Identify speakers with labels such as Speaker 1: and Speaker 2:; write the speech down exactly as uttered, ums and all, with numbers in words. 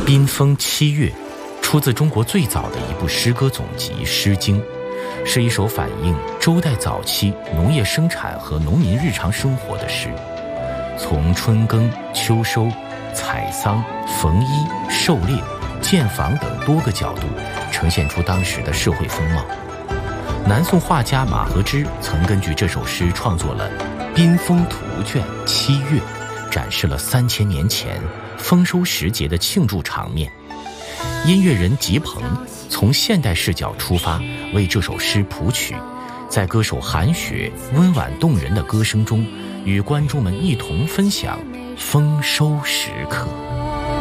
Speaker 1: 宾风七月出自中国最早的一部诗歌总集《诗经》，是一首反映周代早期农业生产和农民日常生活的诗，从春耕、秋收、采桑、缝衣、狩猎、建房等多个角度呈现出当时的社会风貌。南宋画家马和之曾根据这首诗创作了《宾风图卷七月》，展示了三千年前丰收时节的庆祝场面。音乐人吉鹏从现代视角出发，为这首诗谱曲，在歌手韩雪温婉动人的歌声中，与观众们一同分享丰收时刻。